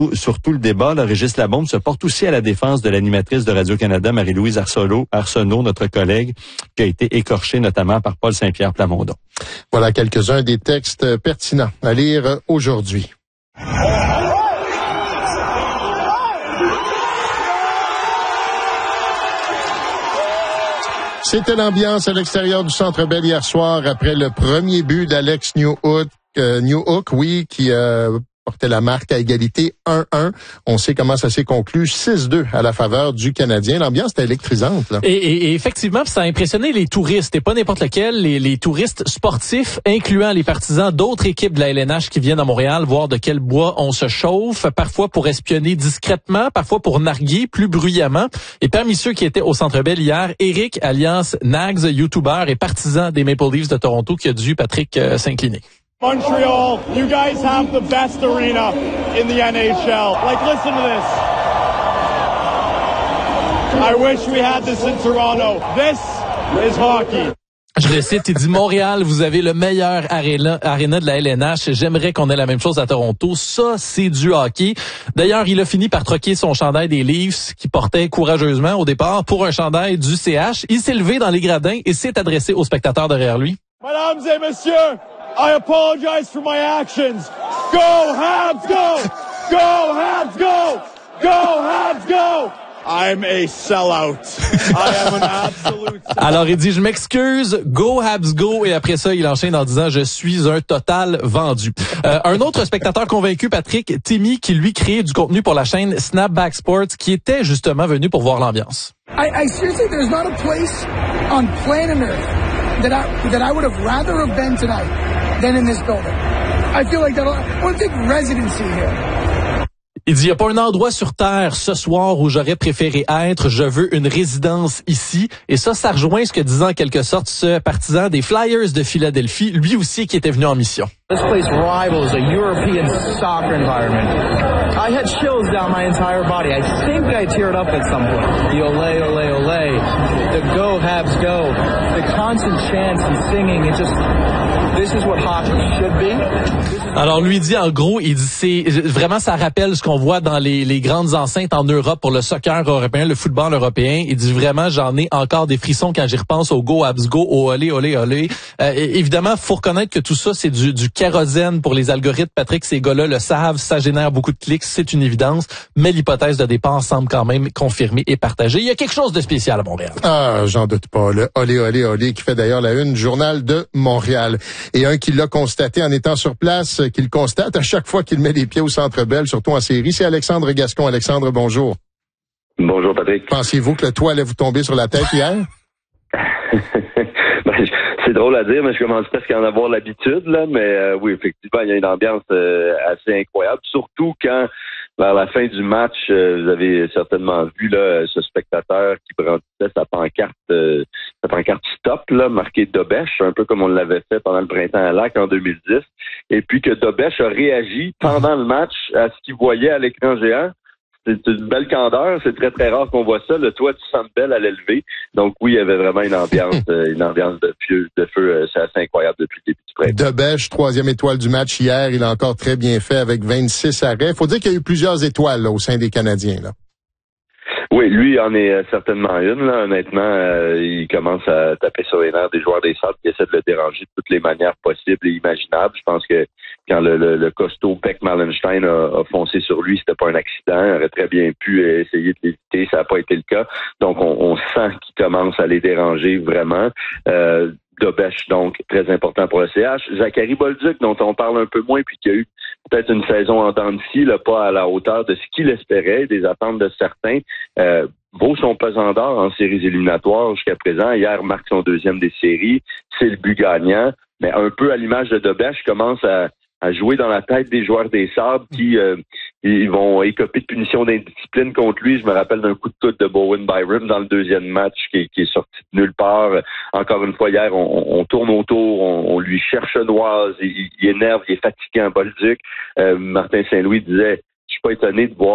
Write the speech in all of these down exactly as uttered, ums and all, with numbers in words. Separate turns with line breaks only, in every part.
sur tout le débat. Le Régis Labombe se porte aussi à la défense de l'animatrice de Radio-Canada, Marie-Louise Arsenault, Arsenault, notre collègue, qui a été écorchée notamment par Paul Saint-Pierre Plamondon.
Voilà quelques-uns des textes pertinents à lire aujourd'hui. C'était l'ambiance à l'extérieur du Centre Bell hier soir après le premier but d'Alex Newhook, euh, Newhook, oui, qui euh, portait la marque à égalité un un. On sait comment ça s'est conclu, six deux à la faveur du Canadien. L'ambiance était électrisante, là.
Et, et, et effectivement, ça a impressionné les touristes, et pas n'importe lequel, les, les touristes sportifs, incluant les partisans d'autres équipes de la L N H qui viennent à Montréal voir de quel bois on se chauffe, parfois pour espionner discrètement, parfois pour narguer plus bruyamment. Et parmi ceux qui étaient au Centre Bell hier, Eric, alias Nags, YouTuber et partisan des Maple Leafs de Toronto, qui a dû Patrick euh, s'incliner.
Montreal, you guys have the best arena in the N H L. Like, listen to this. I wish we had this in Toronto. This is hockey.
Je le cite, il dit « Montréal, vous avez le meilleur aréna, aréna de la L N H. J'aimerais qu'on ait la même chose à Toronto. Ça, c'est du hockey. » D'ailleurs, il a fini par troquer son chandail des Leafs, qu'il portait courageusement au départ, pour un chandail du C H. Il s'est levé dans les gradins et s'est adressé aux spectateurs derrière lui.
« Mesdames et messieurs, I apologize for my actions. Go, Habs, go! Go, Habs, go! Go, Habs, go! I'm a sellout. I am an absolute sellout. »
Alors, il dit « Je m'excuse, go, Habs, go! » Et après ça, il enchaîne en disant « Je suis un total vendu. Euh, » Un autre spectateur convaincu, Patrick, Timmy, qui lui créait du contenu pour la chaîne Snapback Sports, qui était justement venu pour voir l'ambiance.
I, I seriously, there's not a place on planet Earth that I, that I would have rather have been tonight than in this building. I feel like that. I want to take residency here.
Il dit, il n'y a pas un endroit sur Terre ce soir où j'aurais préféré être. Je veux une résidence ici. Et ça, ça rejoint ce que disait en quelque sorte ce partisan des Flyers de Philadelphie, lui aussi qui était venu en mission.
This place rivals a European soccer environment. I had chills down my entire body. I think I teared up at some point. The ole, ole, ole. The go, Habs, go. The constant chants and singing. It just... This is what hockey should be.
Alors lui dit en gros, il dit c'est vraiment ça rappelle ce qu'on voit dans les, les grandes enceintes en Europe pour le soccer européen, le football européen. Il dit vraiment j'en ai encore des frissons quand j'y repense au go Habs go, au olé olé olé. Euh, évidemment, faut reconnaître que tout ça c'est du, du kérosène pour les algorithmes. Patrick, ces gars-là le savent, ça génère beaucoup de clics, c'est une évidence. Mais l'hypothèse de départ semble quand même confirmée et partagée. Il y a quelque chose de spécial à Montréal.
Ah, j'en doute pas. Le olé olé olé qui fait d'ailleurs la une du Journal de Montréal. Et un qui l'a constaté en étant sur place, qui le constate à chaque fois qu'il met les pieds au Centre Bell, surtout en série, c'est Alexandre Gascon. Alexandre, bonjour.
Bonjour, Patrick.
Pensiez-vous que le toit allait vous tomber sur la tête hier?
Ben, c'est drôle à dire, mais je commence presque à en avoir l'habitude, là. Mais euh, oui, effectivement, il y a une ambiance euh, assez incroyable, surtout quand, vers la fin du match, euh, vous avez certainement vu là ce spectateur qui brandissait sa pancarte, euh, sa pancarte stop, là, marquée Dobèche, un peu comme on l'avait fait pendant le printemps à Lac en deux mille dix, et puis que Dobèche a réagi pendant le match à ce qu'il voyait à l'écran géant. C'est une belle candeur, c'est très très rare qu'on voit ça. Le toit du Centre Bell allait lever. Donc oui, il y avait vraiment une ambiance, une ambiance de feu, de feu, c'est assez incroyable depuis le début du printemps.
Dobèche, troisième étoile du match hier, il a encore très bien fait avec vingt-six arrêts. Faut dire qu'il y a eu plusieurs étoiles là, au sein des Canadiens là.
Oui, lui en est certainement une. Là. Honnêtement, euh, il commence à taper sur les nerfs des joueurs des Sabres qui essaient de le déranger de toutes les manières possibles et imaginables. Je pense que quand le, le, le costaud Beck Malenstein a, a foncé sur lui, c'était pas un accident. Il aurait très bien pu essayer de l'éviter. Ça n'a pas été le cas. Donc, on, on sent qu'il commence à les déranger vraiment. Euh, Dobèche, donc, très important pour le C H. Zachary Bolduc, dont on parle un peu moins, puis qui a eu peut-être une saison en dents de scie, là, pas à la hauteur de ce qu'il espérait, des attentes de certains, euh, vaut son pesant d'or en séries éliminatoires jusqu'à présent. Hier, marque son deuxième des séries. C'est le but gagnant. Mais un peu à l'image de Dobèche, commence à, à jouer dans la tête des joueurs des Sabres qui euh, ils vont écoper de punition d'indiscipline contre lui. Je me rappelle d'un coup de coude de Bowen Byram dans le deuxième match qui, qui est sorti de nulle part. Encore une fois, hier, on, on tourne autour, on, on lui cherche noise, il, il énerve, il est fatigué en Bolduc. Euh, Martin Saint-Louis disait, je suis pas étonné de voir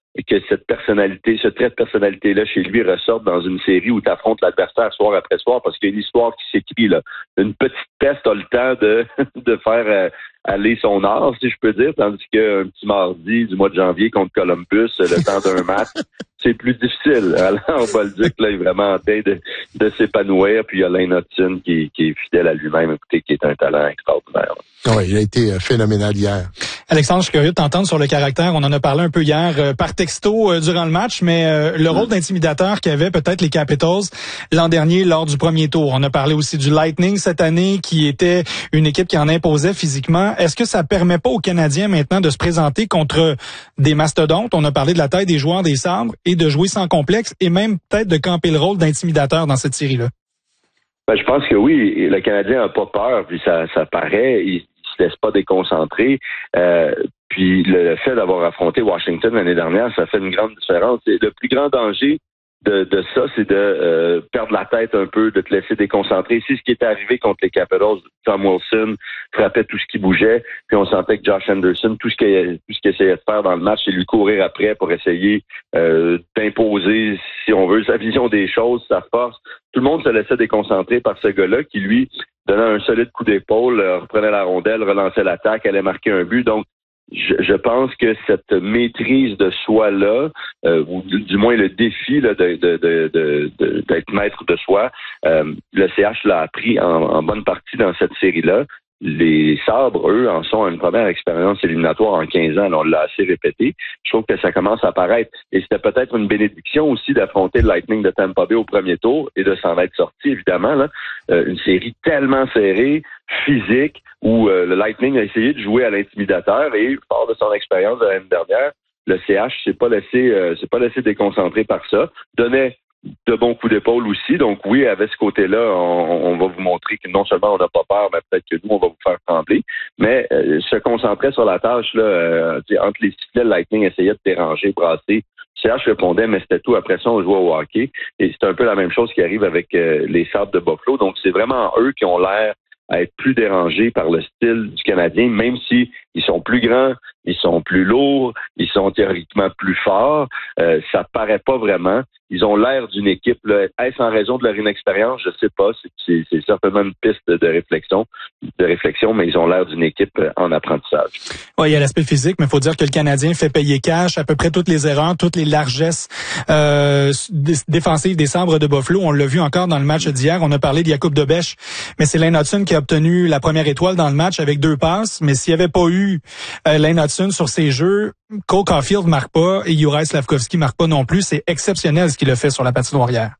que cette personnalité, ce trait de personnalité-là chez lui ressorte dans une série où tu affrontes l'adversaire soir après soir parce qu'il y a une histoire qui s'écrit là. Une petite peste a le temps de, de faire euh, aller son art, si je peux dire, tandis qu'un petit mardi du mois de janvier contre Columbus, le temps d'un match, c'est plus difficile. Alors, Bolduc, là, est vraiment en train de, de s'épanouir, puis il y a Lane Hutson qui, qui est fidèle à lui-même, écoutez, qui est un talent extraordinaire.
Oui, il a été phénoménal hier.
Alexandre, je suis curieux de t'entendre sur le caractère. On en a parlé un peu hier euh, par texto euh, durant le match, mais euh, le rôle d'intimidateur qu'avaient peut-être les Capitals l'an dernier lors du premier tour. On a parlé aussi du Lightning cette année, qui était une équipe qui en imposait physiquement. Est-ce que ça permet pas aux Canadiens maintenant de se présenter contre des mastodontes? On a parlé de la taille des joueurs des Sabres et de jouer sans complexe et même peut-être de camper le rôle d'intimidateur dans cette série-là.
Ben, je pense que oui, le Canadien n'a pas peur, puis ça, ça paraît, il, il se laisse pas déconcentrer. Euh, puis le, le fait d'avoir affronté Washington l'année dernière, ça fait une grande différence. Et le plus grand danger de, de ça, c'est de euh, perdre la tête un peu, de te laisser déconcentrer. C'est ce qui est arrivé contre les Capitals. Tom Wilson frappait tout ce qui bougeait, puis on sentait que Josh Anderson, tout ce qu'il tout ce qu'il essayait de faire dans le match, c'est lui courir après pour essayer euh, d'imposer, si on veut, sa vision des choses, sa force. Tout le monde se laissait déconcentrer par ce gars-là qui, lui, donnait un solide coup d'épaule, euh, reprenait la rondelle, relançait l'attaque, allait marquer un but. Donc, Je, je pense que cette maîtrise de soi-là, euh, ou du, du moins le défi là, de, de, de, de, de, d'être maître de soi, euh, le C H l'a appris en, en bonne partie dans cette série-là. Les Sabres, eux, en sont à une première expérience éliminatoire en quinze ans. On l'a assez répété. Je trouve que ça commence à apparaître. Et c'était peut-être une bénédiction aussi d'affronter le Lightning de Tampa Bay au premier tour et de s'en être sorti, évidemment. Là. Euh, une série tellement serrée, physique, où euh, le Lightning a essayé de jouer à l'intimidateur et, fort de son expérience de l'année dernière, le C H s'est pas laissé euh, s'est pas laissé déconcentrer par ça. Donnait de bons coups d'épaule aussi. Donc oui, avec ce côté-là, on, on va vous montrer que non seulement on n'a pas peur, mais peut-être que nous, on va vous faire trembler. Mais euh, se concentrer sur la tâche, là, euh, entre les sifflets, le Lightning essayait de déranger, brasser. C H répondait, mais c'était tout. Après ça, on jouait au hockey. Et c'est un peu la même chose qui arrive avec euh, les Sabres de Buffalo. Donc c'est vraiment eux qui ont l'air à être plus dérangés par le style du Canadien, même si ils sont plus grands, ils sont plus lourds, ils sont théoriquement plus forts. Euh, ça paraît pas vraiment. Ils ont l'air d'une équipe. Là. Est-ce en raison de leur inexpérience? Je sais pas. C'est, c'est, c'est certainement une piste de réflexion, de réflexion, mais ils ont l'air d'une équipe en apprentissage.
Oui, il y a l'aspect physique, mais il faut dire que le Canadien fait payer cash à peu près toutes les erreurs, toutes les largesses euh, défensives des Sabres de Buffalo. On l'a vu encore dans le match d'hier. On a parlé de Jakub Dobeš, mais c'est Lane Hutson qui a obtenu la première étoile dans le match avec deux passes. Mais s'il n'y avait pas eu euh, Lane Hutson sur ses jeux, Cole Caulfield marque pas et Juraj Slafkovský marque pas non plus. C'est exceptionnel ce qu'il a fait sur la patinoire hier.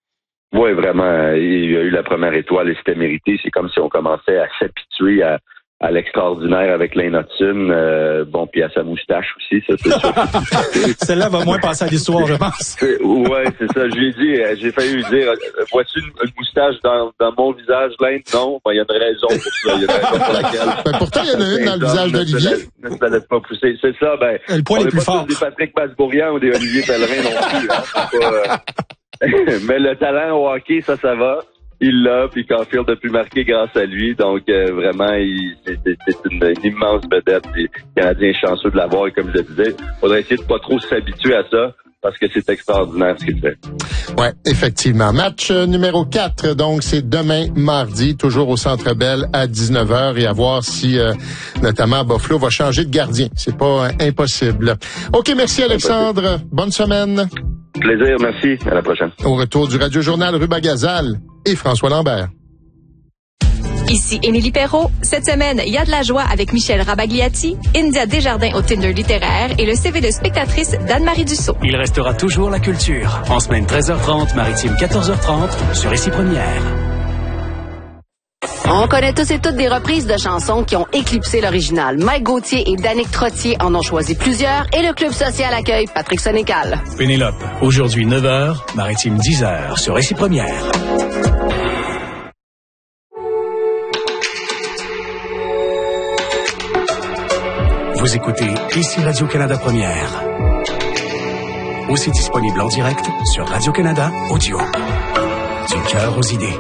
Oui, vraiment. Il a eu la première étoile et c'était mérité. C'est comme si on commençait à s'habituer à, à l'extraordinaire avec Lane Hutson. Euh, bon, puis à sa moustache aussi. Ça, c'est sûr.
Celle-là va moins passer à l'histoire, je pense.
Oui, c'est ça. Je lui ai dit, j'ai failli lui dire, vois-tu une, une moustache dans, dans mon visage, Lane? Non, il ben, y a une raison pour ça. Il y a une raison pour laquelle.
Ben, pourtant, il y en a une dans le visage d'Olivier.
Ne se laisse pas pousser. C'est ça, ben.
Le poil est plus fort.
Des Patrick Masbourian ou des Olivier Pellerin non plus. Hein, c'est pas, euh... Mais le talent au hockey, ça, ça va. Il l'a, puis Caulfield a pu marquer grâce à lui. Donc, euh, vraiment, il, c'est, c'est, c'est une, une immense vedette. Les Canadiens chanceux de l'avoir. Et comme je le disais, il faudrait essayer de pas trop s'habituer à ça, parce que c'est extraordinaire ce qu'il fait.
Ouais, effectivement. Match euh, numéro quatre, donc c'est demain mardi, toujours au Centre Bell à dix-neuf heures, et à voir si euh, notamment Buffalo va changer de gardien. C'est pas euh, impossible. OK, merci Alexandre. Impossible. Bonne semaine.
Plaisir, merci. À la prochaine.
Au retour du Radio Journal, Ruba Gazal et François Lambert.
Ici Émilie Perrault. Cette semaine, il y a de la joie avec Michel Rabagliati, India Desjardins au Tinder littéraire et le C V de spectatrice d'Anne-Marie Dussault.
Il restera toujours la culture. En semaine treize heures trente, Maritime quatorze heures trente, sur Ici Première.
On connaît tous et toutes des reprises de chansons qui ont éclipsé l'original. Mike Gauthier et Danick Trottier en ont choisi plusieurs et le Club social accueille Patrick Sénécal.
Pénélope, aujourd'hui neuf heures, Maritime dix heures, sur Ici Première. Vous écoutez Ici Radio-Canada Première. Aussi disponible en direct sur Radio-Canada Audio. Du cœur aux idées.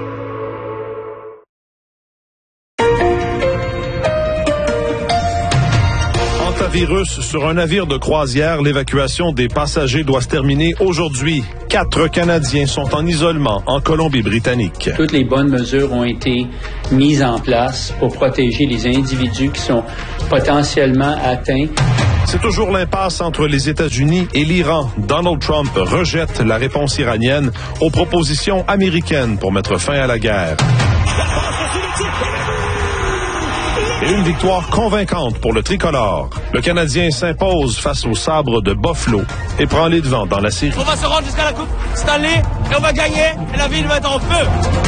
d'antavirus sur un navire de croisière. L'évacuation des passagers doit se terminer aujourd'hui. Quatre Canadiens sont en isolement en Colombie-Britannique.
Toutes les bonnes mesures ont été mises en place pour protéger les individus qui sont potentiellement atteints.
C'est toujours l'impasse entre les États-Unis et l'Iran. Donald Trump rejette la réponse iranienne aux propositions américaines pour mettre fin à la guerre. Et une victoire convaincante pour le tricolore. Le Canadien s'impose face au sabre de Buffalo et prend les devants dans la série.
On va se rendre jusqu'à la Coupe Stanley et on va gagner et la ville va être en feu.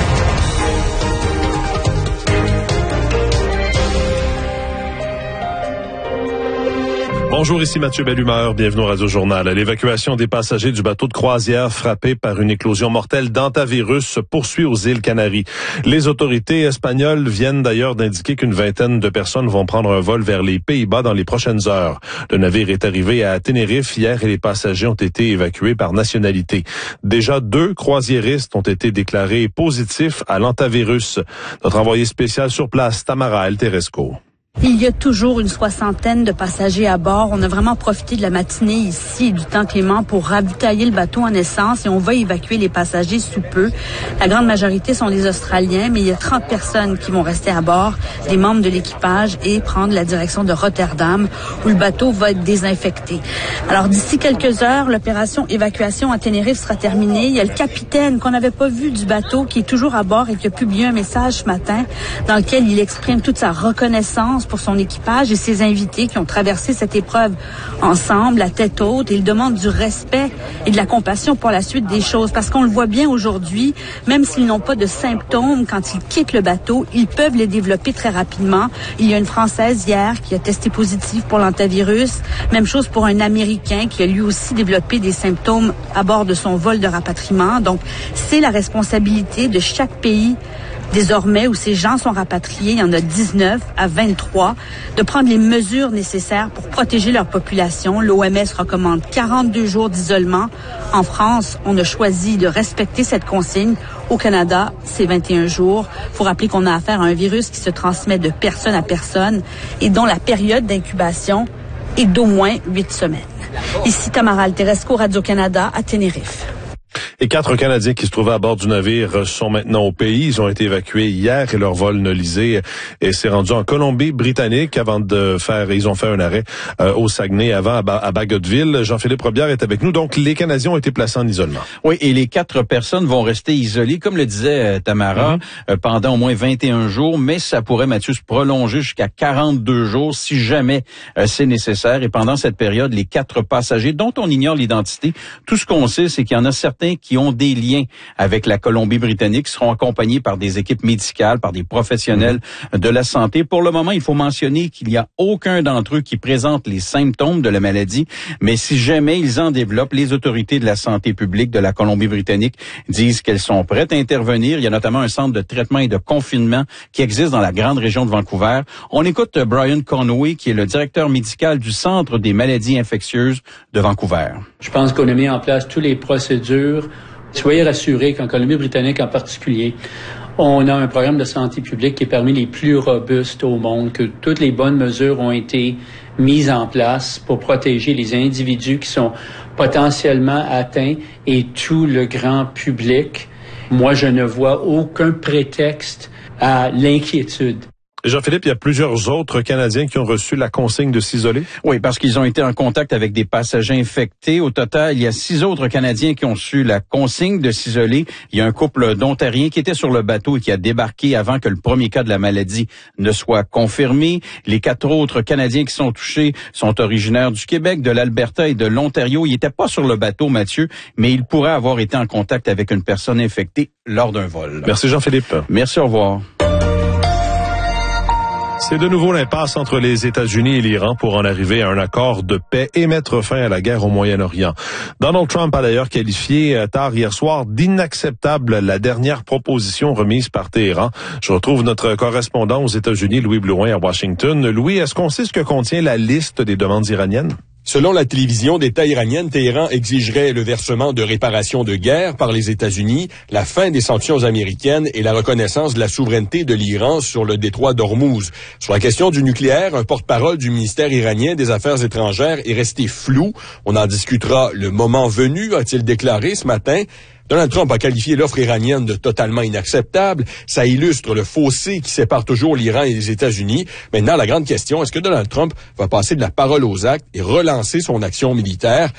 Bonjour, ici Mathieu Bellumeur, bienvenue au Radio Journal. L'évacuation des passagers du bateau de croisière frappé par une éclosion mortelle d'antavirus se poursuit aux îles Canaries. Les autorités espagnoles viennent d'ailleurs d'indiquer qu'une vingtaine de personnes vont prendre un vol vers les Pays-Bas dans les prochaines heures. Le navire est arrivé à Tenerife hier et les passagers ont été évacués par nationalité. Déjà deux croisiéristes ont été déclarés positifs à l'antavirus. Notre envoyé spécial sur place, Tamara El Teresco.
Il y a toujours une soixantaine de passagers à bord. On a vraiment profité de la matinée ici et du temps clément pour ravitailler le bateau en essence et on va évacuer les passagers sous peu. La grande majorité sont des Australiens, mais il y a trente personnes qui vont rester à bord, des membres de l'équipage, et prendre la direction de Rotterdam où le bateau va être désinfecté. Alors d'ici quelques heures, l'opération évacuation à Tenerife sera terminée. Il y a le capitaine qu'on n'avait pas vu du bateau qui est toujours à bord et qui a publié un message ce matin dans lequel il exprime toute sa reconnaissance pour son équipage et ses invités qui ont traversé cette épreuve ensemble, à tête haute. Et il demande du respect et de la compassion pour la suite des choses. Parce qu'on le voit bien aujourd'hui, même s'ils n'ont pas de symptômes, quand ils quittent le bateau, ils peuvent les développer très rapidement. Il y a une Française hier qui a testé positif pour l'antavirus. Même chose pour un Américain qui a lui aussi développé des symptômes à bord de son vol de rapatriement. Donc, c'est la responsabilité de chaque pays désormais où ces gens sont rapatriés, il y en a dix-neuf à vingt-trois, de prendre les mesures nécessaires pour protéger leur population. L'O M S recommande quarante-deux jours d'isolement. En France, on a choisi de respecter cette consigne. Au Canada, c'est vingt et un jours. Il faut rappeler qu'on a affaire à un virus qui se transmet de personne à personne et dont la période d'incubation est d'au moins huit semaines. Ici Tamara El Teresco, Radio-Canada, à Tenerife.
Et quatre Canadiens qui se trouvaient à bord du navire sont maintenant au pays. Ils ont été évacués hier et leur vol nolisé et s'est rendu en Colombie-Britannique avant de faire, ils ont fait un arrêt euh, au Saguenay avant à, ba- à Bagotville. Jean-Philippe Robillard est avec nous. Donc, les Canadiens ont été placés en isolement.
Oui, et les quatre personnes vont rester isolées, comme le disait euh, Tamara, mm-hmm. euh, pendant au moins vingt et un jours, mais ça pourrait, Mathieu, se prolonger jusqu'à quarante-deux jours si jamais euh, c'est nécessaire. Et pendant cette période, les quatre passagers, dont on ignore l'identité, tout ce qu'on sait, c'est qu'il y en a certains qui ont des liens avec la Colombie-Britannique, seront accompagnés par des équipes médicales, par des professionnels mmh. de la santé. Pour le moment, il faut mentionner qu'il n'y a aucun d'entre eux qui présente les symptômes de la maladie, mais si jamais ils en développent, les autorités de la santé publique de la Colombie-Britannique disent qu'elles sont prêtes à intervenir. Il y a notamment un centre de traitement et de confinement qui existe dans la grande région de Vancouver. On écoute Brian Conway, qui est le directeur médical du Centre des maladies infectieuses de Vancouver.
Je pense qu'on a mis en place toutes les procédures. Soyez rassurés qu'en Colombie-Britannique en particulier, on a un programme de santé publique qui est parmi les plus robustes au monde, que toutes les bonnes mesures ont été mises en place pour protéger les individus qui sont potentiellement atteints et tout le grand public. Moi, je ne vois aucun prétexte à l'inquiétude.
Jean-Philippe, il y a plusieurs autres Canadiens qui ont reçu la consigne de s'isoler.
Oui, parce qu'ils ont été en contact avec des passagers infectés. Au total, il y a six autres Canadiens qui ont reçu la consigne de s'isoler. Il y a un couple d'Ontariens qui était sur le bateau et qui a débarqué avant que le premier cas de la maladie ne soit confirmé. Les quatre autres Canadiens qui sont touchés sont originaires du Québec, de l'Alberta et de l'Ontario. Ils n'étaient pas sur le bateau, Mathieu, mais ils pourraient avoir été en contact avec une personne infectée lors d'un vol.
Merci Jean-Philippe.
Merci, au revoir.
C'est de nouveau l'impasse entre les États-Unis et l'Iran pour en arriver à un accord de paix et mettre fin à la guerre au Moyen-Orient. Donald Trump a d'ailleurs qualifié tard hier soir d'inacceptable la dernière proposition remise par Téhéran. Je retrouve notre correspondant aux États-Unis, Louis Blouin, à Washington. Louis, est-ce qu'on sait ce que contient la liste des demandes iraniennes?
Selon la télévision d'État iranienne, Téhéran exigerait le versement de réparations de guerre par les États-Unis, la fin des sanctions américaines et la reconnaissance de la souveraineté de l'Iran sur le détroit d'Ormuz. Sur la question du nucléaire, un porte-parole du ministère iranien des Affaires étrangères est resté flou. On en discutera le moment venu, a-t-il déclaré ce matin. Donald Trump a qualifié l'offre iranienne de totalement inacceptable. Ça illustre le fossé qui sépare toujours l'Iran et les États-Unis. Maintenant, la grande question, est-ce que Donald Trump va passer de la parole aux actes et relancer son action militaire?